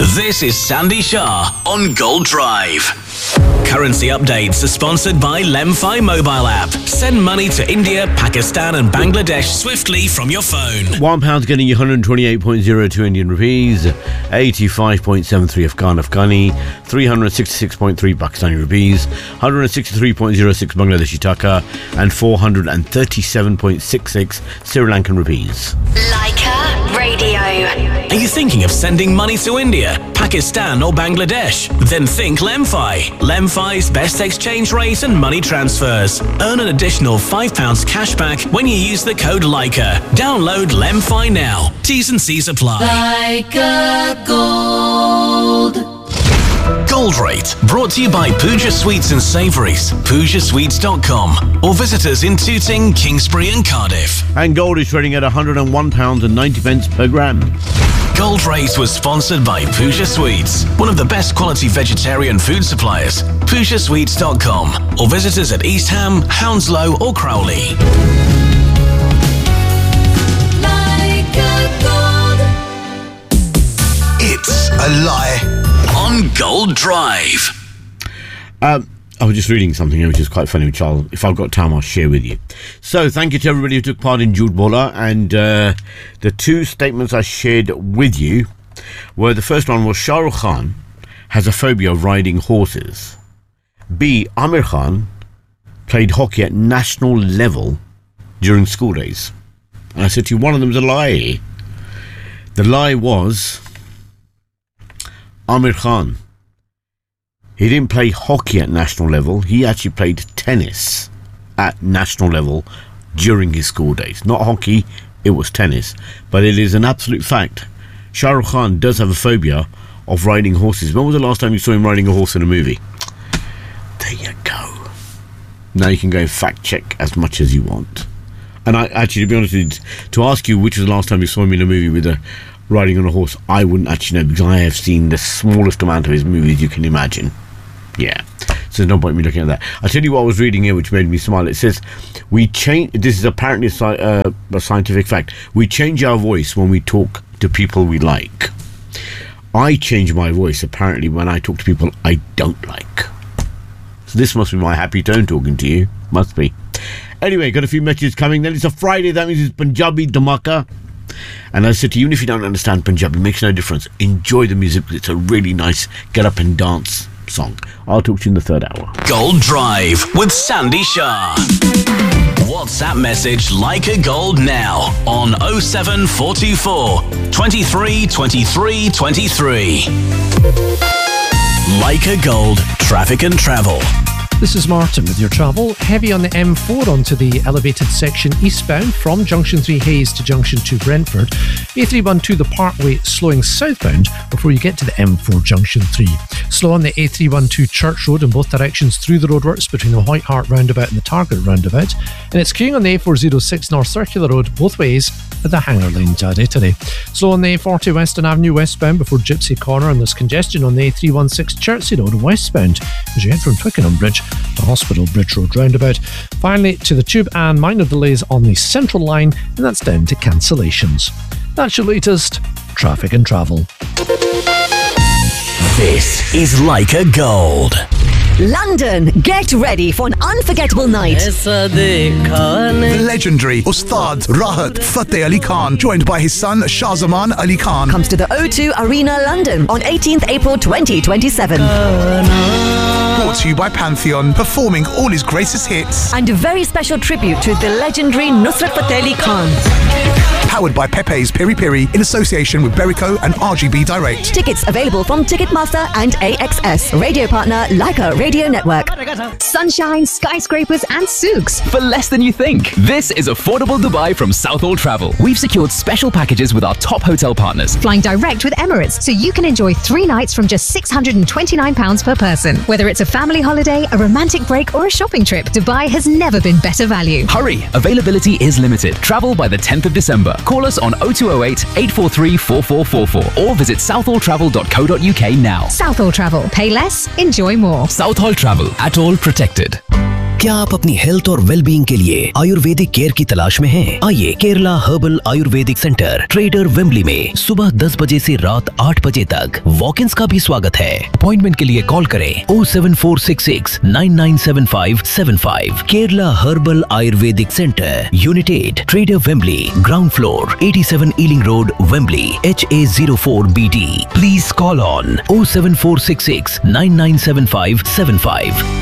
This is Sandy Shah on Gold Drive. Currency updates are sponsored by Lemfi mobile app. Send money to India, Pakistan and Bangladesh swiftly from your phone. £1 getting you 128.02 Indian rupees, 85.73 Afghani, 366.3 Pakistani rupees, 163.06 Bangladeshi taka and 437.66 Sri Lankan rupees. Leica Radio. Are you thinking of sending money to India, Pakistan or Bangladesh? Then think Lemfi. Lemfi's best exchange rate and money transfers. Earn an additional £5 cash back when you use the code Leica. Download Lemfi now. T's and C's apply. Leica Gold. Gold Rate, brought to you by Pooja Sweets and Savouries, PoojaSweets.com, or visit us in Tooting, Kingsbury and Cardiff. And gold is trading at £101.90 per gram. Gold Rate was sponsored by Pooja Sweets, one of the best quality vegetarian food suppliers. PoojaSweets.com, or visit us at East Ham, Hounslow or Crowley. Leica Gold. It's a lie on Gold Drive. I was just reading something which is quite funny, which if I've got time, I'll share with you. So, thank you to everybody who took part in Jude Bola, and the two statements I shared with you were, the first one was Shah Rukh Khan has a phobia of riding horses. B, Amir Khan played hockey at national level during school days. And I said to you, one of them's a lie. The lie was Amir Khan. He didn't play hockey at national level. He actually played tennis at national level during his school days. Not hockey, it was tennis. But it is an absolute fact. Shah Rukh Khan does have a phobia of riding horses. When was the last time you saw him riding a horse in a movie? There you go. Now you can go and fact check as much as you want. And I actually, to be honest with you, to ask you which was the last time you saw him in a movie with a riding on a horse, I wouldn't actually know, because I have seen the smallest amount of his movies you can imagine. Yeah, so there's no point in me looking at that. I'll tell you what I was reading here which made me smile. It says, this is apparently a scientific fact, we change our voice when we talk to people we like. I change my voice apparently when I talk to people I don't like. So this must be my happy tone talking to you. Must be. Anyway, got a few messages coming. Then it's a Friday, that means it's Punjabi Dhamaka. And I said to you, even if you don't understand Punjabi, it makes no difference. Enjoy the music. It's a really nice get up and dance song. I'll talk to you in the third hour. Gold Drive with Sandy Shah. WhatsApp message Leica Gold now on 07424 23 23 23. Leica Gold, traffic and travel. This is Martin with your travel. Heavy on the M4 onto the elevated section eastbound from Junction 3 Hayes to Junction 2 Brentford. A312 the Parkway slowing southbound before you get to the M4 Junction 3. Slow on the A312 Church Road in both directions through the roadworks between the White Hart roundabout and the Target roundabout. And it's queuing on the A406 North Circular Road both ways at the Hanger Lane today. Slow on the A40 Western Avenue westbound before Gypsy Corner, and there's congestion on the A316 Chertsey Road westbound as you head from Twickenham Bridge to Hospital Bridge Road roundabout. Finally to the Tube, and minor delays on the Central Line, and that's down to cancellations. That's your latest traffic and travel. This is Leica Gold. London, get ready for an unforgettable night. The legendary Ustad Rahat Fateh Ali Khan, joined by his son Shahzaman Ali Khan, Comes to the O2 Arena, London on 18th April 2027. brought to you by Pantheon, performing all his greatest hits. And a very special tribute to the legendary Nusrat Fateh Ali Khan. Powered by Pepe's Piri Piri in association with Berico and RGB Direct. Tickets available from Ticketmaster and AXS. Radio partner Leica Radio Network. Sunshine, skyscrapers and souks. For less than you think. This is Affordable Dubai from Southall Travel. We've secured special packages with our top hotel partners. Flying direct with Emirates, so you can enjoy 3 nights from just £629 per person. Whether it's a family holiday, a romantic break or a shopping trip, Dubai has never been better value. Hurry! Availability is limited. Travel by the 10th of December. Call us on 0208 843 4444 or visit southalltravel.co.uk now. Southall Travel. Pay less, enjoy more. Southall Travel. At all protected. क्या आप अपनी health और wellbeing के लिए Ayurvedic care की तलाश में हैं? आइए Kerala herbal Ayurvedic centre trader Wembley में सुबह 10 बजे से रात 8 बजे तक वॉक-इन्स का भी स्वागत है। अपॉइंटमेंट के लिए कॉल करें 07466 997575। Kerala herbal Ayurvedic centre, unit 8, trader Wembley, ground floor, 87 ailing road, Wembley, HA04BD। Please call on 07466 997575.